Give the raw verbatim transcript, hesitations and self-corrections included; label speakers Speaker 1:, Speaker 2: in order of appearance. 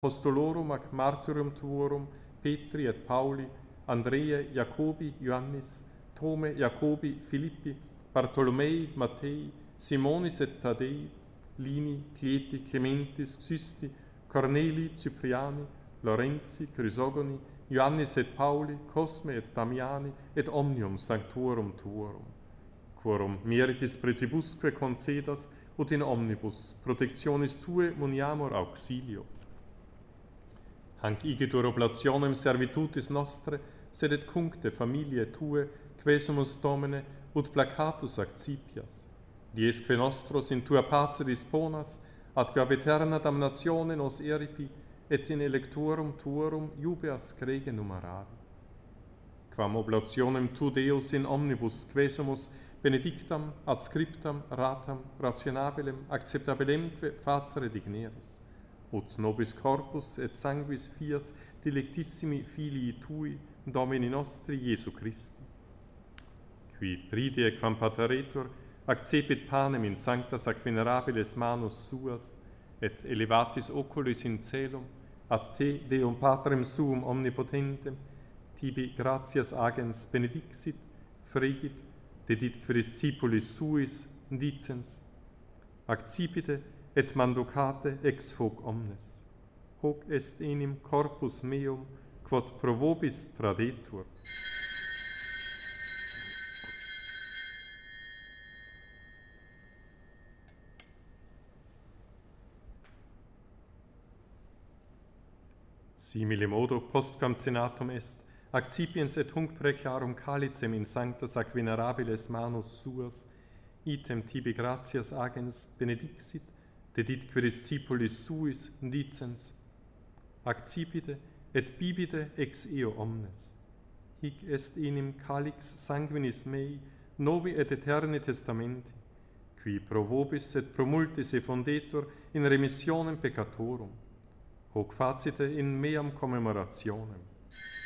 Speaker 1: apostolorum ac martyrum tuorum, Petri et Pauli, Andrea, Jacobi, Ioannis, Tome, Jacobi, Philippi, Bartolomei, Mattei, Simonis et Tadei, Lini, Cleti, Clementis, Xysti, Corneli, Cypriani, Lorenzi, Chrysogoni, Ioannis et Pauli, Cosme et Damiani, et omnium sanctorum tuorum. Quorum meritis precibusque concedas, ut in omnibus protectionis tue muniamur auxilio. Hanc igitur oblationem servitutis nostre, sed et cuncte familiae tue, quesumus Domine, ut placatus accipias. Diesque nostros in tua pace disponas, ad gab eterna damnatione nos eripi, et in electorum tuorum jubeas crege numerari. Quam oblationem tu Deus in omnibus quesumus benedictam, adscriptam, ratam, rationabilem, acceptabilemque facere digneris, ut nobis corpus et sanguis fiat dilectissimi filii tui, Domini nostri Iesu Christi. Qui pridie quam pateretur, accepit panem in sanctas ac venerabiles manus suas, et elevatis oculis in celum, ad te, Deum Patrem suum omnipotentem, tibi gratias agens benedixit, fregit, dedit discipulis suis, dicens, accipite et mandocate ex hoc omnes. Hoc est enim corpus meum, quod pro vobis tradetur. Simile modo postquam cenatum est, accipiens et hunc preclarum calicem in sanctas ac venerabiles manus suas, item tibi gratias agens benedixit, deditque discipulis suis dicens, accipite et bibite ex eo omnes. Hic est enim calix sanguinis mei, novi et eterni testamenti, qui pro vobis et pro multis effundetur in remissionem peccatorum. Hoc facite in meam commemorationem.